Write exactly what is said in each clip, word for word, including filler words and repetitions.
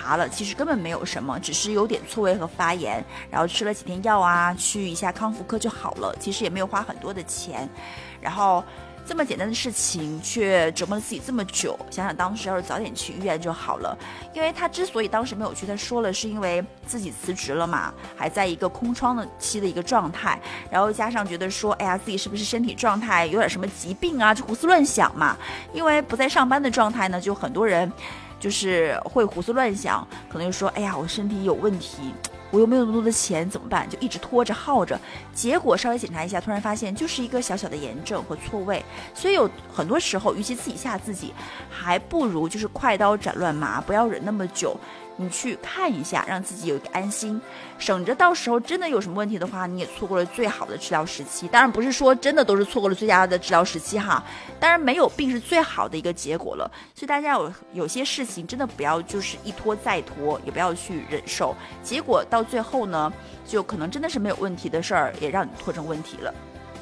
查了，其实根本没有什么，只是有点错位和发炎，然后吃了几天药啊，去一下康复科就好了，其实也没有花很多的钱，然后这么简单的事情却折磨了自己这么久，想想当时要是早点去医院就好了。因为他之所以当时没有去，他说了是因为自己辞职了嘛，还在一个空窗的期的一个状态，然后加上觉得说哎呀自己是不是身体状态有点什么疾病啊，就胡思乱想嘛。因为不在上班的状态呢，就很多人就是会胡思乱想，可能就说哎呀我身体有问题，我又没有那么多的钱怎么办，就一直拖着耗着，结果稍微检查一下，突然发现就是一个小小的炎症和错位。所以有很多时候与其自己吓自己，还不如就是快刀斩乱麻，不要忍那么久，你去看一下，让自己有一个安心，省着到时候真的有什么问题的话，你也错过了最好的治疗时期。当然不是说真的都是错过了最佳的治疗时期哈，当然没有病是最好的一个结果了。所以大家有有些事情真的不要就是一拖再拖，也不要去忍受，结果到最后呢，就可能真的是没有问题的事儿，也让你拖成问题了。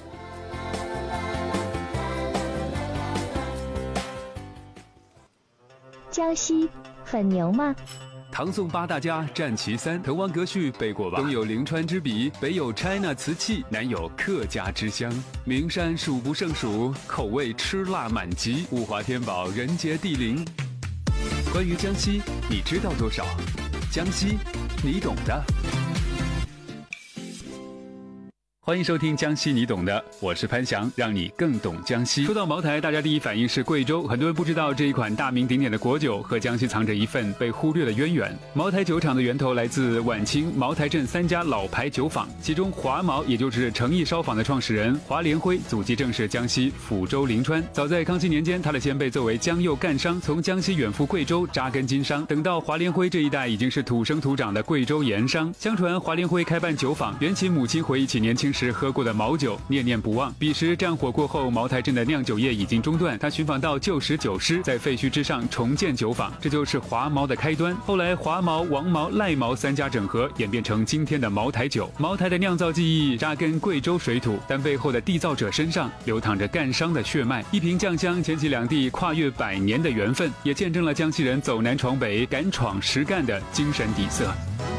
江西很牛吗？ 唐宋八大家占其三，滕王阁序背过吧？东有临川之笔，北有 China 瓷器，南有客家之乡。名山数不胜数，口味吃辣满级，物华天宝，人杰地灵。关于江西，你知道多少？江西，你懂的。欢迎收听江西你懂的，我是潘翔，让你更懂江西。说到茅台，大家第一反应是贵州，很多人不知道这一款大名鼎鼎的果酒和江西藏着一份被忽略的渊源。茅台酒厂的源头来自晚清茅台镇三家老牌酒坊，其中华茅也就是诚意烧坊的创始人华连辉，祖籍正是江西抚州临川。早在康熙年间，他的先辈作为江右干商，从江西远赴贵州扎根经商，等到华连辉这一代已经是土生土长的贵州盐商。相传华连辉开办酒坊，缘其母亲回忆起年轻时喝过的毛酒，念念不忘。彼时战火过后，茅台镇的酿酒业已经中断，他寻访到旧时酒师，在废墟之上重建酒坊，这就是华茅的开端。后来华茅、王茅、赖茅三家整合，演变成今天的茅台酒。茅台的酿造技艺扎根贵州水土，但背后的缔造者身上流淌着干商的血脉。一瓶酱香牵起两地跨越百年的缘分，也见证了江西人走南闯北、敢闯实干的精神底色。